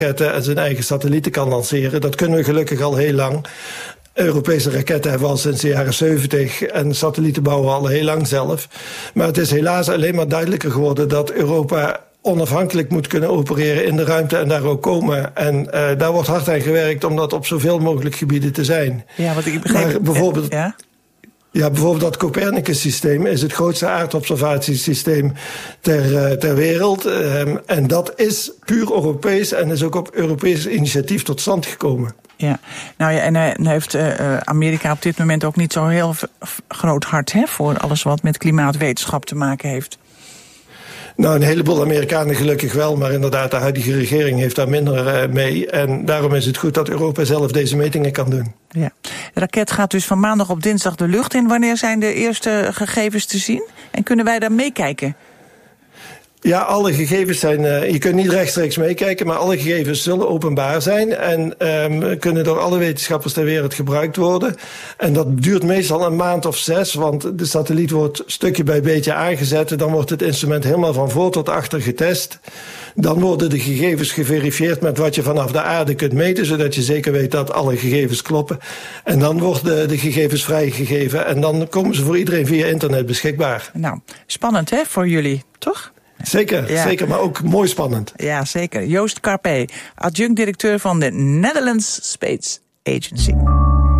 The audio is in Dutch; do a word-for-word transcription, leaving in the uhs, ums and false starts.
en zijn eigen satellieten kan lanceren. Dat kunnen we gelukkig al heel lang. Europese raketten hebben we al sinds de jaren zeventig en satellieten bouwen we al heel lang zelf. Maar het is helaas alleen maar duidelijker geworden dat Europa onafhankelijk moet kunnen opereren in de ruimte en daar ook komen. En uh, daar wordt hard aan gewerkt om dat op zoveel mogelijk gebieden te zijn. Ja, wat ik begrijp. Maar bijvoorbeeld, ja? Ja, bijvoorbeeld dat Copernicus-systeem is het grootste aardobservatiesysteem ter, uh, ter wereld. Um, en dat is puur Europees en is ook op Europees initiatief tot stand gekomen. Ja, nou ja, en uh, nu heeft uh, Amerika op dit moment ook niet zo heel v- groot hart, hè, voor alles wat met klimaatwetenschap te maken heeft. Nou, een heleboel Amerikanen gelukkig wel, maar inderdaad, de huidige regering heeft daar minder uh, mee. En daarom is het goed dat Europa zelf deze metingen kan doen. Ja. De raket gaat dus van maandag op dinsdag de lucht in. Wanneer zijn de eerste gegevens te zien? En kunnen wij daar meekijken? Ja, alle gegevens zijn, uh, je kunt niet rechtstreeks meekijken, maar alle gegevens zullen openbaar zijn en um, kunnen door alle wetenschappers ter wereld gebruikt worden. En dat duurt meestal een maand of zes, want de satelliet wordt stukje bij beetje aangezet en dan wordt het instrument helemaal van voor tot achter getest. Dan worden de gegevens geverifieerd met wat je vanaf de aarde kunt meten, zodat je zeker weet dat alle gegevens kloppen. En dan worden de gegevens vrijgegeven en dan komen ze voor iedereen via internet beschikbaar. Nou, spannend hè, voor jullie, toch? Zeker, ja. zeker, maar ook mooi spannend. Ja, zeker. Joost Karpé, adjunct-directeur van de Netherlands Space Agency.